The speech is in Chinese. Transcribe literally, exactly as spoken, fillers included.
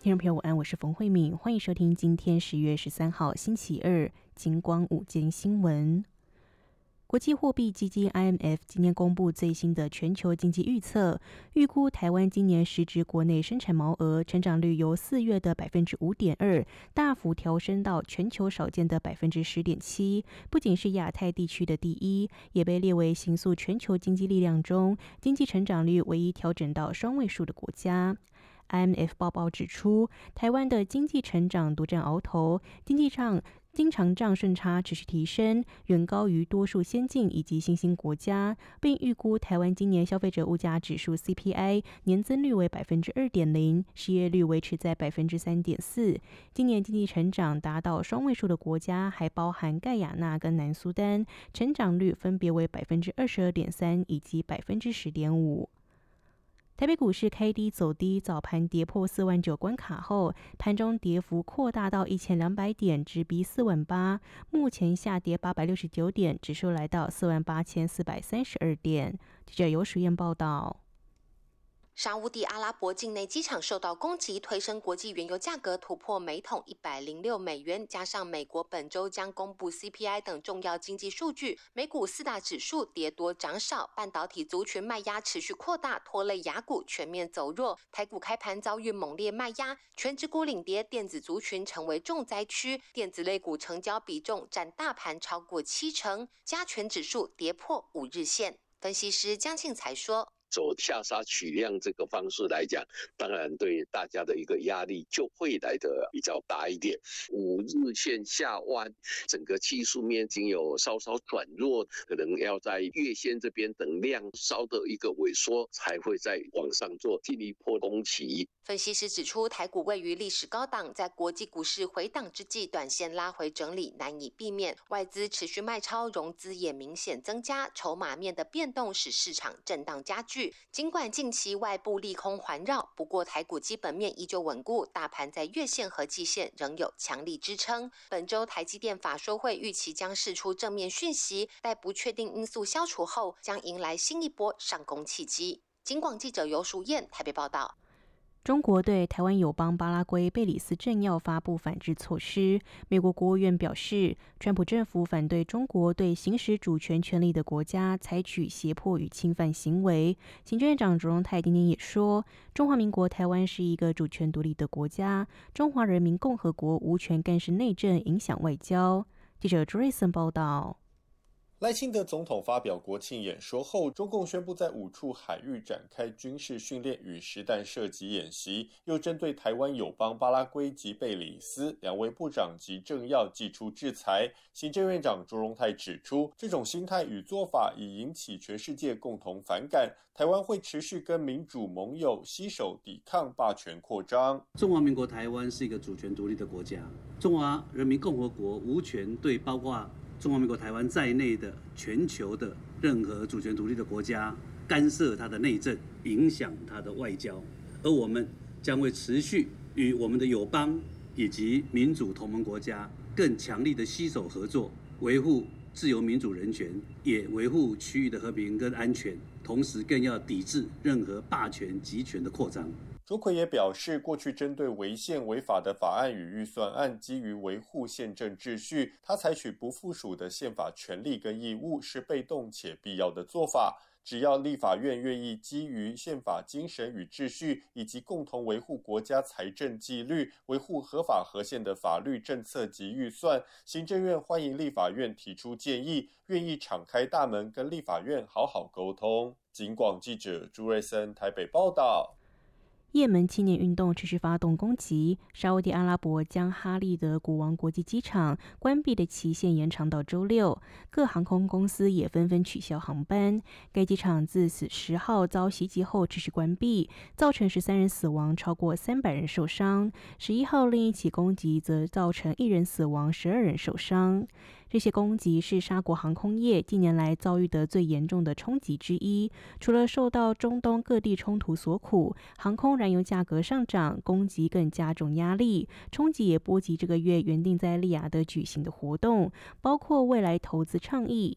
听众朋友午安，我是冯慧敏，欢迎收听今天十月十三号星期二金光午间新闻。国际货币基金 I M F 今天公布最新的全球经济预测，预估台湾今年实质国内生产毛额成长率由四月的 百分之五点二 大幅调升到全球少见的 百分之十点七， 不仅是亚太地区的第一，也被列为形塑全球经济力量中经济成长率唯一调整到双位数的国家。I M F 报告指出，台湾的经济成长独占鳌头，经济上经常账顺差持续提升，远高于多数先进以及新兴国家，并预估台湾今年消费者物价指数 C P I 年增率为 百分之二点零， 失业率维持在 百分之三点四。 今年经济成长达到双位数的国家还包含盖亚那跟南苏丹，成长率分别为 百分之二十二点三 以及 百分之十点五。台北股市开低走低，早盘跌破四万九关卡后，盘中跌幅扩大到一千两百点，直逼四万八，目前下跌八百六十九点，指数来到四万八千四百三十二点。记者游淑燕报道。 沙烏地阿拉伯境内机场受到攻击，推升国际原油价格突破每桶一百零六美元，加上美国本周将公布 C P I 等重要经济数据，美股四大指数跌多涨少，半导体族群卖压持续扩大，拖累亚股全面走弱。台股开盘遭遇猛烈卖压，全指股领跌，电子族群成为重灾区，电子类股成交比重占大盘超过七成，加权指数跌破五日线。分析师江庆才说， 走下杀取量这个方式来讲，当然对大家的一个压力就会来得比较大一点。五日线下弯，整个技术面已经有稍稍转弱，可能要在月线这边等量稍的一个萎缩，才会再往上做进一步攻击。 分析师指出，台股位于历史高档，在国际股市回档之际，短线拉回整理难以避免，外资持续卖超，融资也明显增加，筹码面的变动使市场震荡加剧。尽管近期外部利空环绕，不过台股基本面依旧稳固，大盘在月线和季线仍有强力支撑。本周台积电法说会预期将释出正面讯息，待不确定因素消除后，将迎来新一波上攻契机。金广记者游淑燕台北报道。 中国对台湾友邦巴拉圭、贝里斯政要发布反制措施。美国国务院表示，川普政府反对中国对行使主权权利的国家采取胁迫与侵犯行为。行政院长卓荣泰今天也说，中华民国台湾是一个主权独立的国家，中华人民共和国无权干涉内政、影响外交。记者 Jason 报道。 赖清德总统发表国庆演说后，中共宣布在五处海域展开军事训练与实弹射击演习，又针对台湾友邦巴拉圭及贝里斯两位部长及政要祭出制裁。行政院长卓荣泰指出，这种心态与做法已引起全世界共同反感，台湾会持续跟民主盟友携手抵抗霸权扩张。 中华民国台湾是一个主权独立的国家，中华人民共和国无权对包括中华民国台湾在内的全球的任何主权独立的国家干涉它的内政，影响它的外交，而我们将会持续与我们的友邦以及民主同盟国家更强力的携手合作，维护自由民主人权，也维护区域的和平跟安全，同时更要抵制任何霸权集权的扩张。 卓奎也表示，过去针对违宪违法的法案与预算案，基于维护宪政秩序，他采取不附属的宪法权利跟义务，是被动且必要的做法。只要立法院愿意基于宪法精神与秩序，以及共同维护国家财政纪律，维护合法合宪的法律政策及预算，行政院欢迎立法院提出建议，愿意敞开大门跟立法院好好沟通。警广记者朱瑞森台北报道。 也门青年运动持续发动攻击，沙烏地阿拉伯将哈利德国王国际机场关闭的期限延长到周六，各航空公司也纷纷取消航班。该机场自十号遭袭击后持续关闭，造成十三人死亡，超过三百人受伤。十一号另一起攻击则造成一人死亡，十二人受伤。这些攻击是沙国航空业近年来遭遇的最严重的冲击之一。除了受到中东各地冲突所苦，航空燃油价格上涨，攻击更加重压力。冲击也波及这个月原定在利雅得举行的活动，包括未来投资倡议